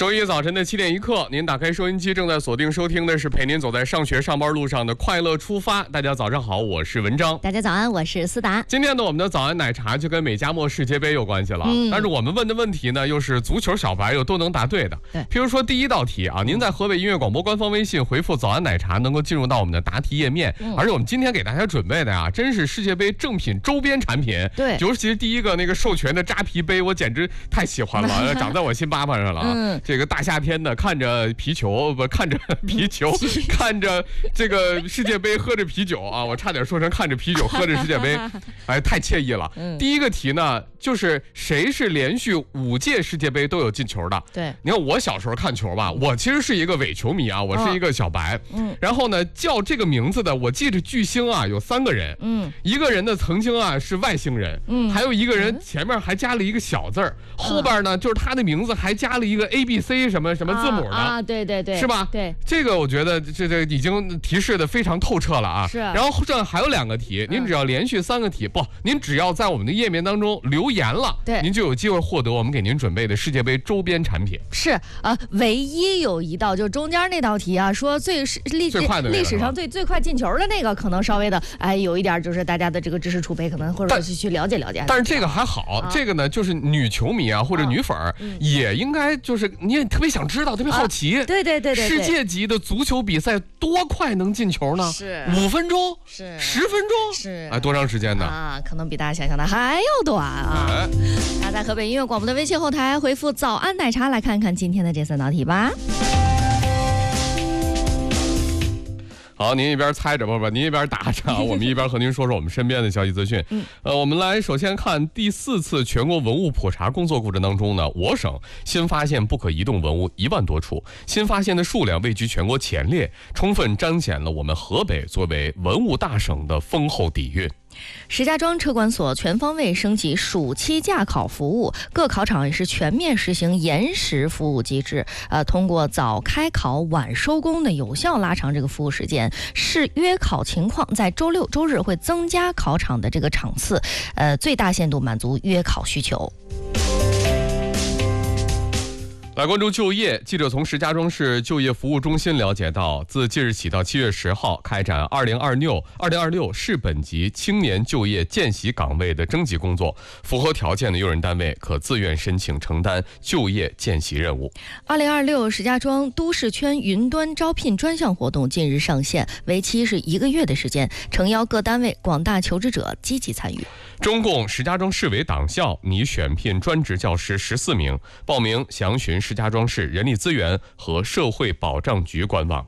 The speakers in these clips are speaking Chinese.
周一早晨的7点1刻，您打开收音机，正在锁定收听的是陪您走在上学上班路上的快乐出发。大家早上好，我是文章。 大家早安，我是思达。 今天呢，我们的早安奶茶就跟美加墨世界杯有关系了。但是我们问的问题呢，又是足球小白又都能答对的。 对， 譬如说第一道题啊，您在河北音乐广播官方微信回复早安奶茶，能够进入到我们的答题页面。而且我们今天给大家准备的呀，真是世界杯正品周边产品。 对， 尤其是第一个那个授权的扎皮杯，我简直太喜欢了，长在我心巴巴上了啊。这个大夏天的，看着啤球，看着这个世界杯，喝着啤酒啊，我差点说成看着啤酒喝着世界杯，哎，太惬意了。第一个题呢，就是谁是连续5届世界杯都有进球的？ 对， 你看我小时候看球吧，我其实是一个伪球迷啊，我是一个小白。然后呢，叫这个名字的，我记着巨星啊有3个人。一个人呢曾经啊是外星人，还有一个人前面还加了一个小字儿，后边呢就是他的名字还加了一个 ABC 什么什么字母的啊，对对对， 是吧？ 对， 这个我觉得这已经提示的非常透彻了啊。 是。 然后这还有2个题，您只要连续3个题，您只要在我们的页面当中留言了， 对， 您就有机会获得我们给您准备的世界杯周边产品。 是唯一有一道就中间那道题啊，说历史上最快进球的那个，可能稍微的有一点就是大家的这个知识储备可能或者去了解了解。 但是这个还好，这个呢就是女球迷啊或者女粉也应该就是你也特别想知道，特别好奇。 对， 世界级的足球比赛多快能进球呢？ 是 5分钟？ 是 10分钟？ 是多长时间呢？ 可能比大家想象的还要短啊！大家在河北音乐广播的微信后台回复早安奶茶来看看今天的这3道题吧。 好，您一边猜着您一边打着，我们一边和您说说我们身边的消息资讯。我们来首先看第4次全国文物普查工作过程当中呢，我省新发现不可移动文物1万多处，新发现的数量位居全国前列，充分彰显了我们河北作为文物大省的丰厚底蕴。 石家庄车管所全方位升级暑期驾考服务，各考场也是全面实行延时服务机制，通过早开考晚收工的有效拉长这个服务时间，视约考情况，在周六周日会增加考场的这个场次，最大限度满足约考需求。 来关注就业，记者从石家庄市就业服务中心了解到，自即日起到7月10号开展2026市本级青年就业见习岗位的征集工作，符合条件的用人单位可自愿申请承担就业见习任务。 2026石家庄都市圈云端招聘专项活动近日上线，为期是1个月的时间，诚邀各单位广大求职者积极参与。 中共石家庄市委党校拟选聘专职教师14名，报名详询石家庄市人力资源和社会保障局官网。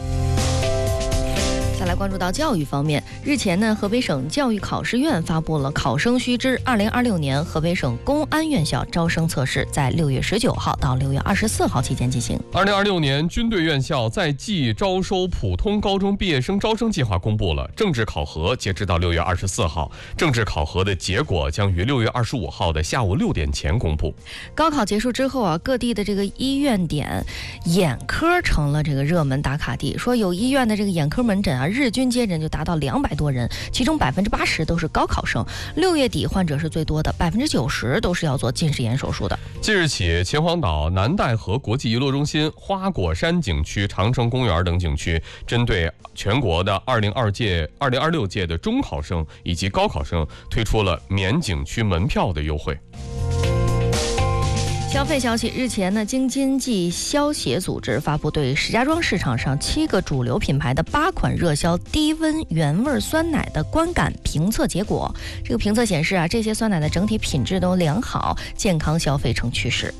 再来关注到教育方面，日前呢，河北省教育考试院发布了考生须知2026年河北省公安院校招生测试，在6月19号到6月24号期间进行。 2026年军队院校在计招收普通高中毕业生招生计划公布了，政治考核截止到6月24号，政治考核的结果将于6月25号的下午6点前公布。 高考结束之后啊，各地的这个医院点眼科成了这个热门打卡地，说有医院的这个眼科门诊啊，日均接诊就达到200多人，其中80%都是高考生。6月底患者是最多的，90%都是要做近视眼手术的。 即日起，秦皇岛南戴河国际遗落中心、花果山景区、长城公园等景区，针对全国的2026届的中考生以及高考生，推出了免景区门票的优惠。 消费消息，日前呢，京津冀消协组织发布对石家庄市场上7个主流品牌的8款热销低温原味酸奶的观感评测结果。这个评测显示啊，这些酸奶的整体品质都良好，健康消费成趋势。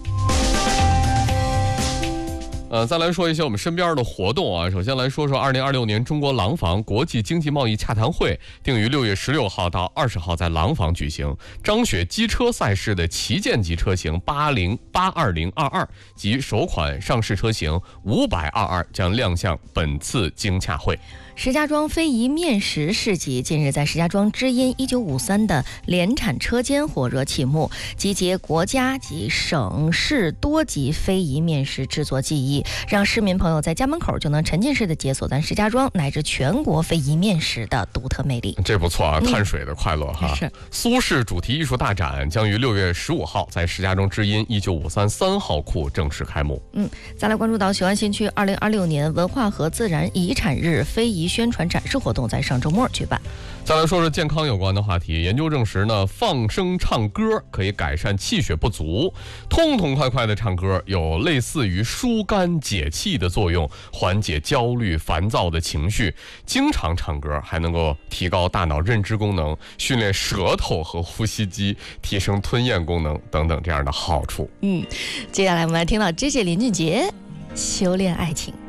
再来说一些我们身边的活动啊。首先来说说2026年中国廊坊国际经济贸易洽谈会，定于6月16号到20号在廊坊举行。张雪机车赛事的旗舰级车型82022及首款上市车型522将亮相本次经洽会。 石家庄非遗面食市集近日在石家庄知音1953的联产车间火热启幕，集结国家及省市多级非遗面食制作技艺，让市民朋友在家门口就能沉浸式的解锁咱石家庄乃至全国非遗面食的独特魅力。 这不错啊，碳水的快乐哈。 是。 苏式主题艺术大展将于6月15号在石家庄知音1953 3号库正式开幕。 再来关注到雄安新区2026年文化和自然遗产日非遗宣传展示活动在上周末举办。 再来说说健康有关的话题，研究证实呢，放声唱歌可以改善气血不足，痛痛快快的唱歌有类似于疏肝解气的作用，缓解焦虑烦躁的情绪。经常唱歌还能够提高大脑认知功能，训练舌头和呼吸肌，提升吞咽功能等等这样的好处。 接下来我们来听到 JJ 林俊杰修炼爱情。